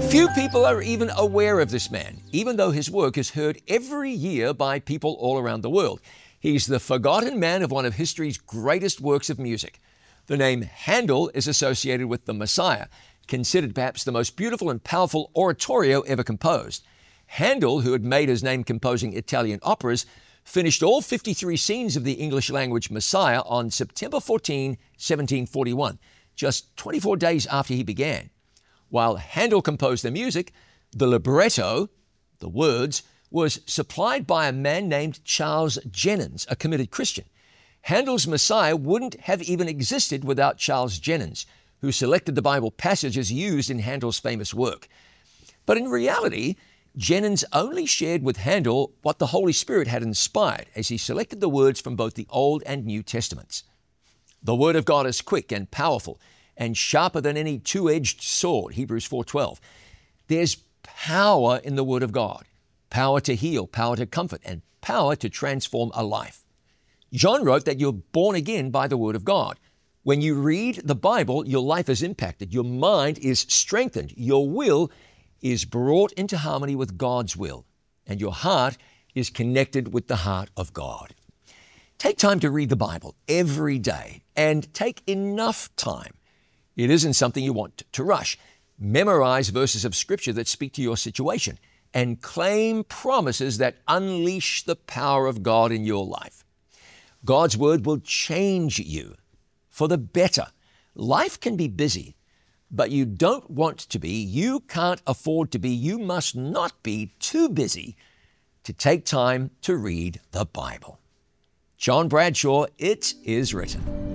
Few people are even aware of this man, even though his work is heard every year by people all around the world. He's the forgotten man of one of history's greatest works of music. The name Handel is associated with the Messiah, considered perhaps the most beautiful and powerful oratorio ever composed. Handel, who had made his name composing Italian operas, finished all 53 scenes of the English language Messiah on September 14, 1741, just 24 days after he began. While Handel composed the music, the libretto, the words, was supplied by a man named Charles Jennens, a committed Christian. Handel's Messiah wouldn't have even existed without Charles Jennens, who selected the Bible passages used in Handel's famous work. But in reality, Jennens only shared with Handel what the Holy Spirit had inspired as he selected the words from both the Old and New Testaments. The Word of God is quick and powerful and sharper than any two-edged sword, Hebrews 4:12. There's power in the Word of God, power to heal, power to comfort, and power to transform a life. John wrote that you're born again by the Word of God. When you read the Bible, your life is impacted, your mind is strengthened, your will is brought into harmony with God's will, and your heart is connected with the heart of God. Take time to read the Bible every day, and take enough time. It isn't something you want to rush. Memorize verses of Scripture that speak to your situation and claim promises that unleash the power of God in your life. God's Word will change you for the better. Life can be busy, but you don't want to be, you can't afford to be, you must not be too busy to take time to read the Bible. John Bradshaw, It Is Written.